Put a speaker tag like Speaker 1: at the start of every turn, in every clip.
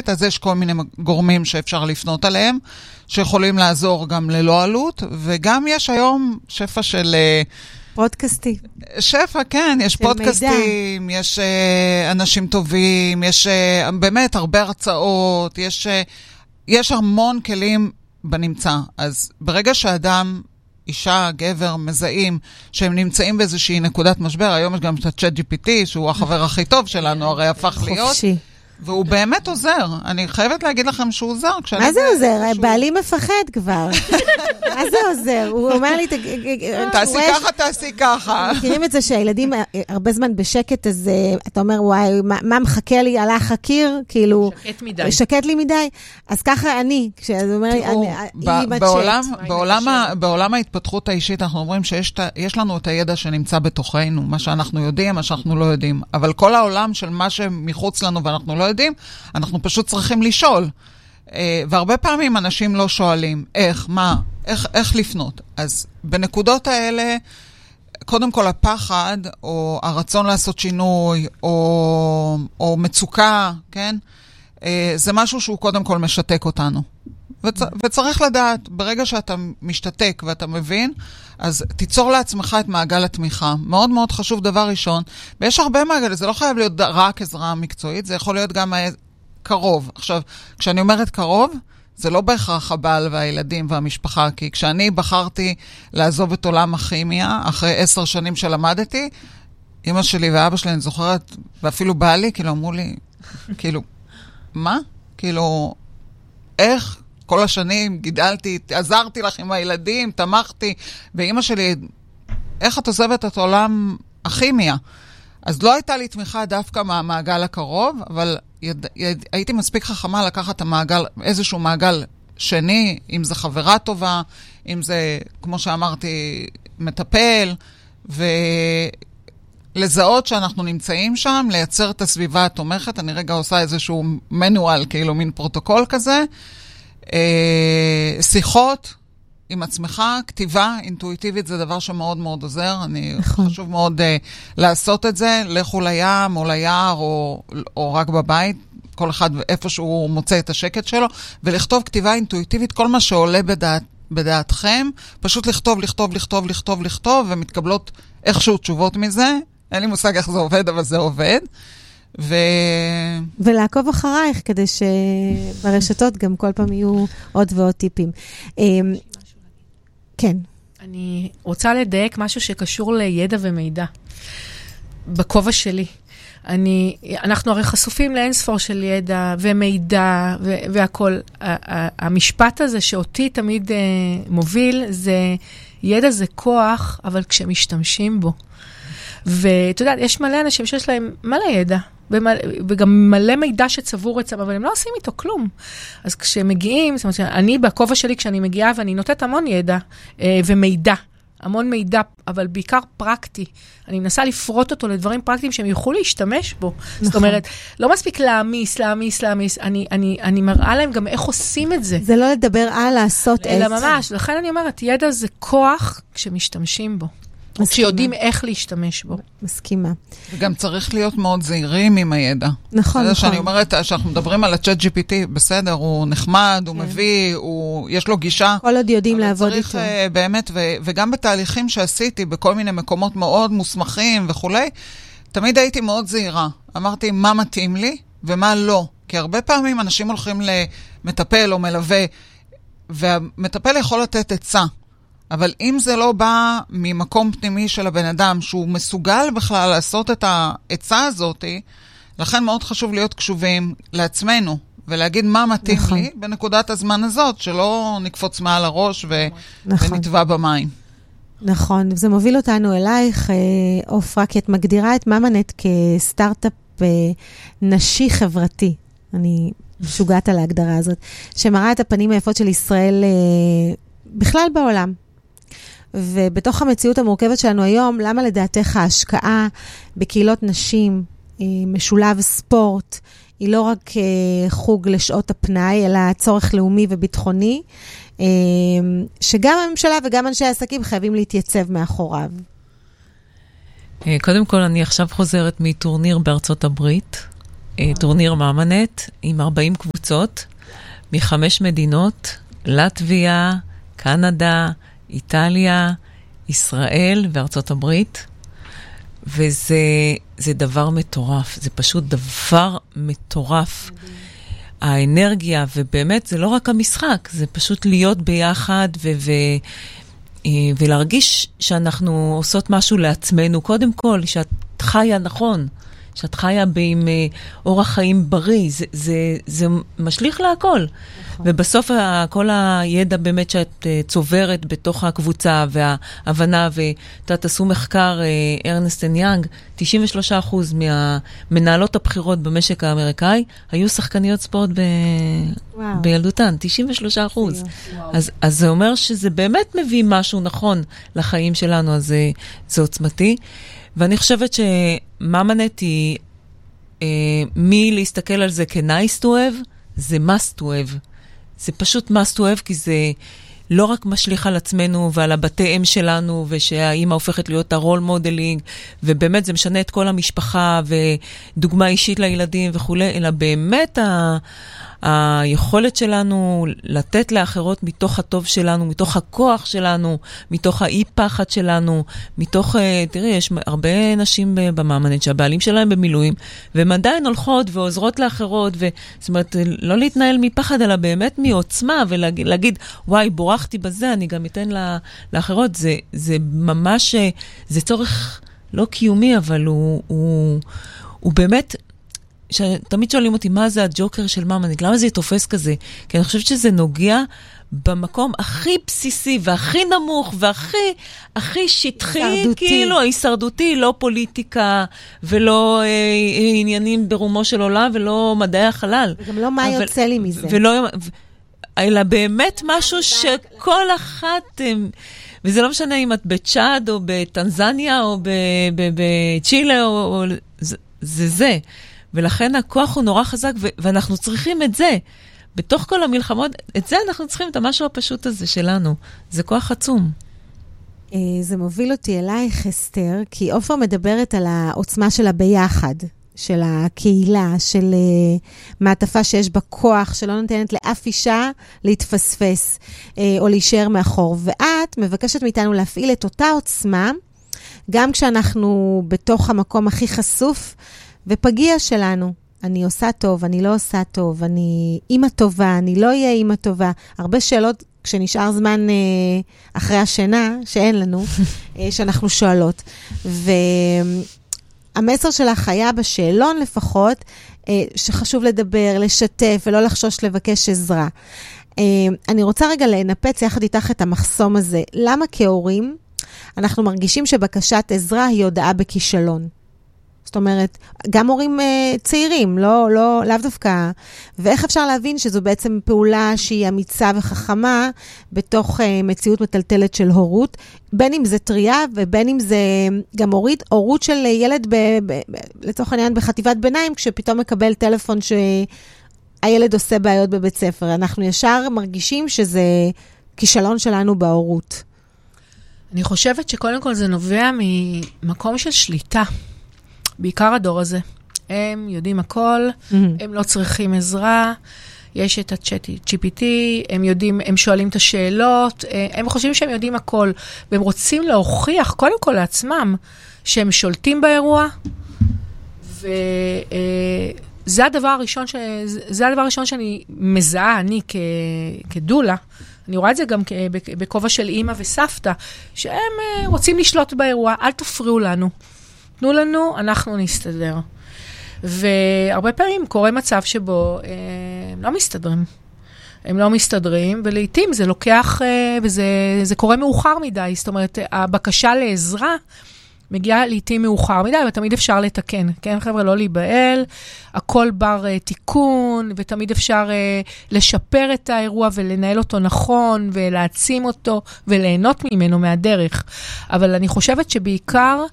Speaker 1: ספציפית, אז יש כל מיני גורמים שאפשר לפנות עליהם, שיכולים לעזור גם ללא עלות, וגם יש היום שפע של...
Speaker 2: פודקאסטים.
Speaker 1: שפע, כן, יש פודקאסטים, יש אנשים טובים, יש באמת הרבה הרצאות, יש המון כלים בנמצא. אז ברגע שאדם, אישה, גבר, מזהים, שהם נמצאים באיזושהי נקודת משבר, היום יש גם את ה-ChatGPT, שהוא החבר הכי טוב שלנו, הרי הפך להיות.
Speaker 2: חופשי. והוא
Speaker 1: באמת עוזר. אני חייבת להגיד לכם שהוא עוזר.
Speaker 2: מה זה עוזר? בעלי מפחד כבר. מה זה עוזר? הוא אומר לי...
Speaker 1: תעשי ככה.
Speaker 2: מכירים את זה שהילדים הרבה זמן בשקט, אז אתה אומר, וואי, מה מחכה לי? הלך הקיר? כאילו...
Speaker 3: שקט מדי.
Speaker 2: שקט לי מדי. אז ככה אני, כשאתה אומר לי,
Speaker 1: בעולם ההתפתחות האישית, אנחנו אומרים שיש לנו את הידע שנמצא בתוכנו, מה שאנחנו יודעים, מה שאנחנו לא יודעים. אבל כל העולם של מה שמחוץ לנו ואנחנו לא יודעים, אנחנו פשוט צריכים לשאול. והרבה פעמים אנשים לא שואלים איך לפנות. אז בנקודות האלה, קודם כל הפחד, או הרצון לעשות שינוי, או מצוקה, כן? זה משהו שהוא קודם כל משתק אותנו. וצריך לדעת, ברגע שאתה משתתק ואתה מבין, אז תיצור לעצמך את מעגל התמיכה. מאוד מאוד חשוב דבר ראשון. ויש הרבה מעגל, זה לא חייב להיות רק עזרה מקצועית, זה יכול להיות גם קרוב. עכשיו, כשאני אומרת קרוב, זה לא בהכרח הבעל והילדים והמשפחה, כי כשאני בחרתי לעזוב את עולם הכימיה, אחרי 10 שנים שלמדתי, אמא שלי ואבא שלי, אני זוכרת, ואפילו בעלי, כאילו אמרו לי, כאילו, מה? כאילו, איך? כל השנים גידלתי, עזרתי לך עם הילדים, תמכתי, ואמא שלי, איך את עוזבת את עולם הכימיה? אז לא הייתה לי תמיכה דווקא מהמעגל הקרוב, אבל הייתי מספיק חכמה לקחת המעגל, איזשהו מעגל שני, אם זה חברה טובה, אם זה, כמו שאמרתי, מטפל, ולזהות שאנחנו נמצאים שם, לייצר את הסביבה התומכת. אני רגע עושה איזשהו מנואל, כאילו מין פרוטוקול כזה, שיחות עם עצמך, כתיבה אינטואיטיבית זה דבר שמאוד מאוד עוזר, חשוב מאוד לעשות את זה, לכו לים או ליער או רק בבית, כל אחד איפה שהוא מוצא את השקט שלו, ולכתוב כתיבה אינטואיטיבית, כל מה שעולה בדעתכם, פשוט לכתוב, ומתקבלות איכשהו תשובות מזה, אין לי מושג איך זה עובד, אבל זה עובד.
Speaker 2: ולעקוב אחרייך, כדי שברשתות גם כל פעם יהיו עוד ועוד טיפים. כן.
Speaker 3: אני רוצה לדייק משהו שקשור לידע ומידע. בכובע שלי. אנחנו הרי חשופים לאינספור של ידע ומידע והכל. המשפט הזה שאותי תמיד מוביל, זה ידע זה כוח, אבל כשמשתמשים בו. ואתה יודע, יש מלא אנשים שיש להם מלא ידע, וגם מלא מידע שצבור אצלם, אבל הם לא עושים איתו כלום. אז כשמגיעים, זאת אומרת, אני בכובע שלי, כשאני מגיעה, ואני נותנת המון ידע ומידע, המון מידע, אבל בעיקר פרקטי. אני מנסה לפרוט אותו לדברים פרקטיים שהם יוכלו להשתמש בו. נכון. זאת אומרת, לא מספיק להמיס. אני מראה להם גם איך עושים את זה.
Speaker 2: זה לא לדבר על לעשות
Speaker 3: אלא ממש. לכן אני אומרת, ידע זה כוח כשמשתמשים בו. או כשיודעים איך להשתמש בו.
Speaker 2: מסכימה.
Speaker 1: וגם צריך להיות מאוד זהירים עם הידע.
Speaker 2: נכון.
Speaker 1: שאני אומרת, שאנחנו מדברים על ה-ChatGPT, בסדר, הוא נחמד, הוא מביא, יש לו גישה.
Speaker 2: כל עוד יודעים לעבוד איתו.
Speaker 1: צריך באמת, וגם בתהליכים שעשיתי, בכל מיני מקומות מאוד מוסמכים וכולי, תמיד הייתי מאוד זהירה. אמרתי, מה מתאים לי ומה לא. כי הרבה פעמים אנשים הולכים למטפל או מלווה, והמטפל יכול לתת עצה. אבל אם זה לא בא ממקום פנימי של הבן אדם, שהוא מסוגל בכלל לעשות את העצה הזאת, לכן מאוד חשוב להיות קשובים לעצמנו, ולהגיד מה מתאים לי בנקודת הזמן הזאת, שלא נקפוץ מעל הראש ונטבע במים.
Speaker 2: נכון, זה מוביל אותנו אלייך, אופרה, כי את מגדירה את ממנט כסטארט-אפ נשי חברתי. אני משוגעת על ההגדרה הזאת, שמראה את הפנים היפות של ישראל בכלל בעולם. ובתוך המציאות המורכבת שלנו היום, למה לדעתך ההשקעה בקהילות נשים, משולב ספורט, היא לא רק חוג לשעות הפנאי, אלא צורך לאומי וביטחוני, שגם הממשלה וגם אנשי העסקים חייבים להתייצב מאחוריו?
Speaker 4: קודם כל, אני עכשיו חוזרת מטורניר בארצות הברית, טורניר ממנט, עם 40 קבוצות. קבוצות מ5 מדינות, לטביה, קנדה, איטליה, ישראל וארצות הברית, וזה דבר מטורף, זה פשוט דבר מטורף. האנרגיה, ובאמת זה לא רק המשחק, זה פשוט להיות ביחד ולהרגיש שאנחנו עושות משהו לעצמנו, קודם כל, שאת חיה נכון, שאת חיה עם אורח חיים בריא, זה משליך להכל. ובסוף כל הידע באמת שאת צוברת בתוך הקבוצה וההבנה, ותעשו מחקר ארנסט אנד יאנג, 93% מהמנהלות הבחירות במשק האמריקאי היו שחקניות ספורט בילדותן, 93%. אז זה אומר שזה באמת מביא משהו נכון לחיים שלנו, אז זה עוצמתי. ואני חושבת שמאמאנט היא, להסתכל על זה כ-nice to have, זה must to have. זה פשוט must to have, כי זה לא רק משליך על עצמנו ועל הבתי אם שלנו, ושהאימא הופכת להיות הרול מודלינג, ובאמת זה משנה את כל המשפחה, ודוגמה אישית לילדים וכו', אלא באמת היכולת שלנו לתת לאחרות מתוך הטוב שלנו, מתוך הכוח שלנו, מתוך האי פחד שלנו, מתוך, תראי, יש הרבה נשים במאמנת שהבעלים שלהם במילואים, והן עדיין הולכות ועוזרות לאחרות, זאת אומרת, לא להתנהל מפחד, אלא באמת מעוצמה, ולהגיד, וואי, בורחתי בזה, אני גם אתן לאחרות. זה ממש, זה צורך לא קיומי, אבל הוא באמת, תמיד שואלים אותי, מה זה הג'וקר של מאמאנט? למה זה תופס כזה? כי אני חושבת שזה נוגע במקום הכי בסיסי, והכי נמוך, והכי שטחי, כאילו, ההישרדותי, לא פוליטיקה, ולא עניינים ברומו של עולם, ולא מדעי החלל.
Speaker 2: וגם לא מה יוצא לי מזה.
Speaker 4: אלא באמת משהו שכל אחת, וזה לא משנה אם את בצ'אד, או בטנזניה, או בצ'ילה, זה. ולכן הכוח הוא נורא חזק, ואנחנו צריכים את זה. בתוך כל המלחמות, את זה אנחנו צריכים, את המשהו הפשוט הזה שלנו. זה כוח עצום.
Speaker 2: זה מוביל אותי אלייך, אסתר, כי עופר מדברת על העוצמה שלה ביחד, של הקהילה, של מעטפה שיש בה כוח, שלא נותנת לאף אישה להתפספס, או להישאר מאחור. ואת מבקשת מאיתנו להפעיל את אותה עוצמה, גם כשאנחנו בתוך המקום הכי חשוף, ופגיע שלנו. אני עושה טוב, אני לא עושה טוב, אני אימא טובה, אני לא אהיה אימא טובה. הרבה שאלות כשנשאר זמן אחרי השינה, שאין לנו, שאנחנו שואלות. והמסר שלך היה בשאלון לפחות, שחשוב לדבר, לשתף ולא לחשוש לבקש עזרה. אני רוצה רגע לנפץ יחד איתך את המחסום הזה. למה כהורים אנחנו מרגישים שבקשת עזרה היא הודעה בכישלון? זאת אומרת, גם הורים צעירים, לאו דווקא. ואיך אפשר להבין שזו בעצם פעולה שהיא אמיצה וחכמה בתוך מציאות מטלטלת של הורות, בין אם זה טריה ובין אם זה גם הורות של ילד לצורך העניין בחטיבת ביניים, כשפתאום מקבל טלפון שהילד עושה בעיות בבית ספר. אנחנו ישר מרגישים שזה כישלון שלנו בהורות.
Speaker 3: אני חושבת שקודם כל זה נובע ממקום של שליטה. בעיקר הדור הזה. הם יודעים הכל, הם לא צריכים עזרה, יש את הצ'אט GPT, הם שואלים את השאלות, הם חושבים שהם יודעים הכל, והם רוצים להוכיח קודם כל לעצמם שהם שולטים באירוע, וזה הדבר הראשון שאני מזהה, אני כדולה, אני רואה את זה גם בכובע של אמא וסבתא, שהם רוצים לשלוט באירוע, אל תפריעו לנו. תנו לנו, אנחנו נסתדר. והרבה פעמים קורה מצב שבו הם לא מסתדרים, ולעיתים זה לוקח, וזה קורה מאוחר מדי, זאת אומרת, הבקשה לעזרה מגיעה לעיתים מאוחר מדי, ותמיד אפשר לתקן. כן, חבר'ה, לא להיבהל, הכל בר תיקון, ותמיד אפשר לשפר את האירוע ולנהל אותו נכון, ולהעצים אותו, וליהנות ממנו מהדרך. אבל אני חושבת שבעיקר,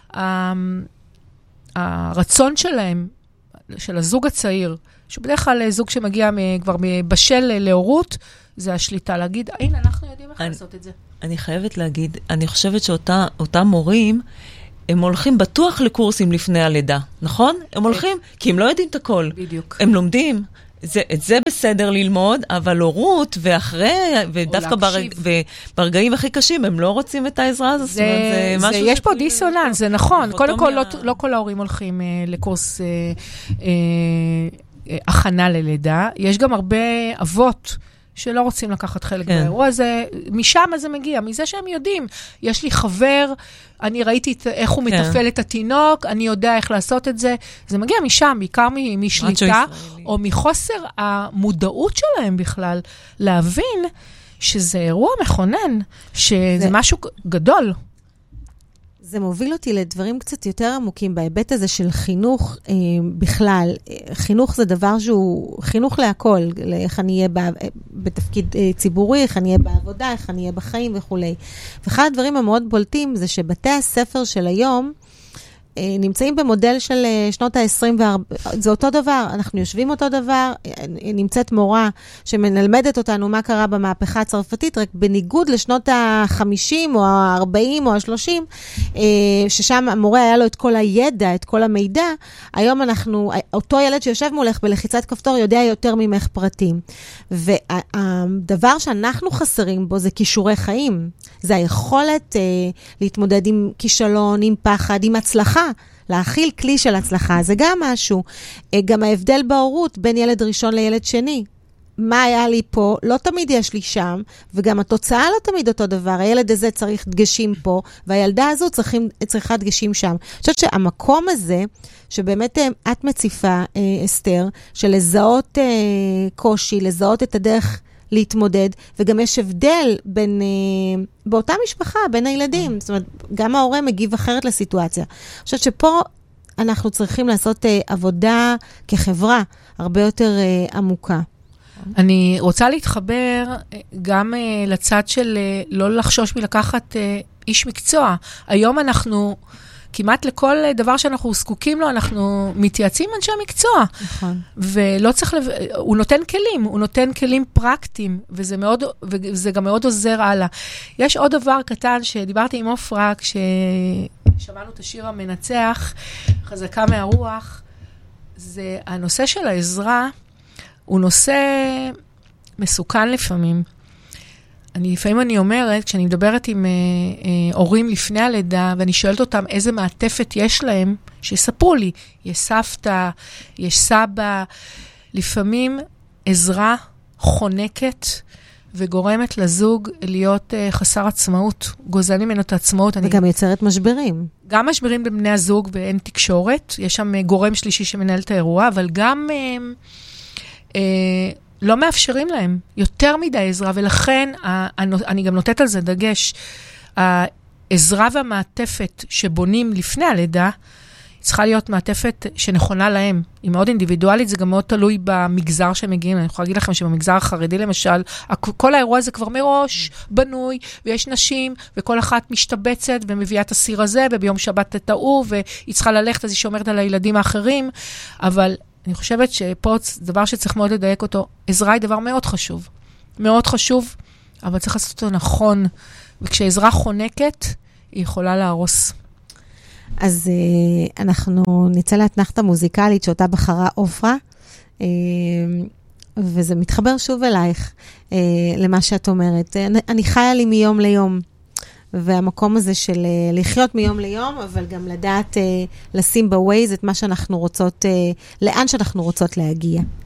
Speaker 3: הרצון שלהם, של הזוג הצעיר, שבדרך כלל זוג שמגיע כבר בשל להורות, זה השליטה להגיד, הנה, אנחנו יודעים איך לעשות את זה.
Speaker 4: אני חייבת להגיד, אני חושבת שאותם מורים, הם הולכים בטוח לקורסים לפני הלידה, נכון? הם הולכים, כי הם לא יודעים את הכל.
Speaker 3: בדיוק.
Speaker 4: הם לומדים. את זה בסדר ללמוד, אבל הורות ואחרי, ודווקא ברגעים הכי קשים, הם לא רוצים את העזרה הזאת.
Speaker 3: יש פה דיסוננס, זה נכון. קודם כל, לא כל ההורים הולכים לקורס הכנה ללידה. יש גם הרבה אבות שלא רוצים לקחת חלק באירוע הזה. משם זה מגיע, מזה שהם יודעים. יש לי חבר, אני ראיתי איך הוא מתפעל את התינוק, אני יודע איך לעשות את זה. זה מגיע משם, בעיקר משליטה, או מחוסר המודעות שלהם בכלל, להבין שזה אירוע מכונן, שזה משהו גדול.
Speaker 2: זה מוביל אותי לדברים קצת יותר עמוקים בהיבט הזה של חינוך בכלל. חינוך זה דבר שהוא חינוך להכל, איך אני אהיה בתפקיד ציבורי, איך אני אהיה בעבודה, איך אני אהיה בחיים וכו'. ואחד הדברים המאוד בולטים זה שבתי הספר של היום נמצאים במודל של שנות ה-20 זה אותו דבר, אנחנו יושבים אותו דבר, נמצאת מורה שמנלמדת אותנו מה קרה במהפכה הצרפתית, רק בניגוד לשנות ה-50 או ה-40 או ה-30, ששם המורה היה לו את כל הידע, את כל המידע, היום אותו ילד שיושב מולך בלחיצת כפתור יודע יותר ממך פרטים. והדבר שאנחנו חסרים בו זה כישורי חיים, זה היכולת להתמודד עם כישלון, עם פחד, עם הצלחה, להכיל כלי של הצלחה, זה גם משהו. גם ההבדל בהורות בין ילד ראשון לילד שני. מה היה לי פה, לא תמיד יש לי שם, וגם התוצאה לא תמיד אותו דבר. הילד הזה צריך דגשים פה, והילדה הזו צריכה דגשים שם. אני חושבת שהמקום הזה, שבאמת את מציפה, אסתר, של לזהות קושי, לזהות את הדרך להתמודד, וגם יש הבדל באותה משפחה, בין הילדים. זאת אומרת, גם ההורה מגיב אחרת לסיטואציה. אני חושבת שפה אנחנו צריכים לעשות עבודה כחברה הרבה יותר עמוקה.
Speaker 3: אני רוצה להתחבר גם לצד של לא לחשוש מלקחת איש מקצוע. היום אנחנו כמעט לכל דבר שאנחנו זקוקים לו, אנחנו מתייעצים אנשי המקצוע.
Speaker 2: נכון.
Speaker 3: ולא צריך, הוא נותן כלים פרקטיים, וזה גם מאוד עוזר הלאה. יש עוד דבר קטן שדיברתי עם אופרה, כששמענו את השיר המנצח, חזקה מהרוח, זה הנושא של העזרה, הוא נושא מסוכן לפעמים. לפעמים אני אומרת, כשאני מדברת עם הורים לפני הלידה, ואני שואלת אותם איזה מעטפת יש להם, שיספרו לי, יש סבתא, יש סבא, לפעמים עזרה חונקת, וגורמת לזוג להיות חסר עצמאות, גוזל ממנו את העצמאות.
Speaker 2: וגם יוצרת משברים.
Speaker 3: גם משברים בין בני הזוג ואין תקשורת, יש שם גורם שלישי שמנהל את האירוע, אבל גם לא מאפשרים להם יותר מדי עזרה, ולכן אני גם נותנת על זה דגש, העזרה והמעטפת שבונים לפני הלידה, צריכה להיות מעטפת שנכונה להם. היא מאוד אינדיבידואלית, זה גם מאוד תלוי במגזר שמגיעים. אני יכולה להגיד לכם שבמגזר החרדי למשל, כל האירוע הזה כבר מראש בנוי, ויש נשים, וכל אחת משתבצת ומביאה את הסיר הזה, וביום שבת את ההוא, והיא צריכה ללכת, אז היא שומרת על הילדים האחרים, אבל אני חושבת שפה דבר שצריך מאוד לדייק אותו, עזרה היא דבר מאוד חשוב. מאוד חשוב, אבל צריך לעשות אותו נכון. וכשעזרה חונקת, היא יכולה להרוס.
Speaker 2: אז אנחנו נצא לאתנחתה מוזיקלית שאותה בחרה אופרה, וזה מתחבר שוב אלייך למה שאת אומרת. אני חיה לי מיום ליום, והמקום הזה של לחיות מיום ליום, אבל גם לדעת לשים בווייז את מה שאנחנו רוצות, לאן שאנחנו רוצות להגיע.